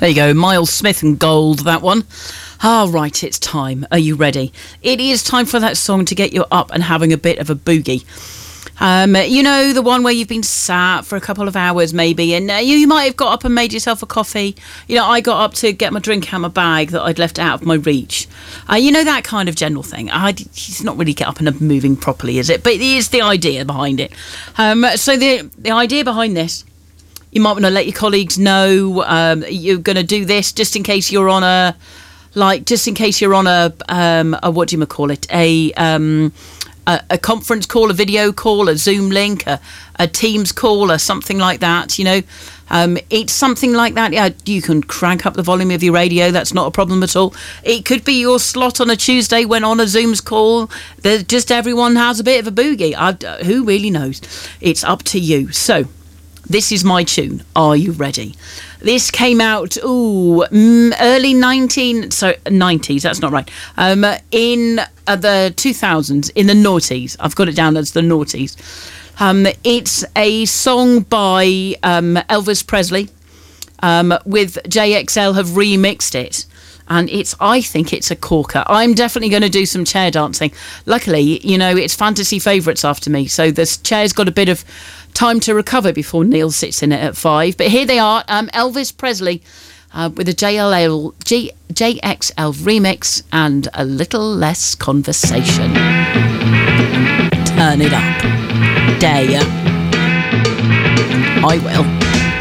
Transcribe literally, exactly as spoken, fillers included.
There you go, Miles Smith and Gold, that one. Ah, right, it's time. Are you ready? It is time for that song to get you up and having a bit of a boogie. Um, you know, the one where you've been sat for a couple of hours maybe, and uh, you, you might have got up and made yourself a coffee. You know, I got up to get my drink out of my bag that I'd left out of my reach. Uh, you know, that kind of general thing. I, it's not really get up and moving properly, is it? But it is the idea behind it. Um, so the the idea behind this, you might want to let your colleagues know um, you're going to do this just in case you're on a, like, just in case you're on a, um, a what do you call it, a... Um, A, a conference call, a video call, a Zoom link, a, a Teams call, or something like that, you know. Um, it's something like that. Yeah, you can crank up the volume of your radio. That's not a problem at all. It could be your slot on a Tuesday when on a Zoom's call. There's just everyone has a bit of a boogie. I, uh, who really knows? It's up to you. So, this is my tune. Are you ready? This came out, ooh, early nineteen, so nineties, that's not right, um, in uh, the two thousands, in the noughties. I've got it down as the noughties. Um, it's a song by um, Elvis Presley, um, with J X L have remixed it. And it's, I think it's a corker. I'm definitely going to do some chair dancing. Luckily, you know, it's fantasy favourites after me, so this chair's got a bit of time to recover before Neil sits in it at five. But here they are, um, Elvis Presley uh, with a J L L, G, J X L remix and a little less conversation. Turn it up. Dare ya? I will.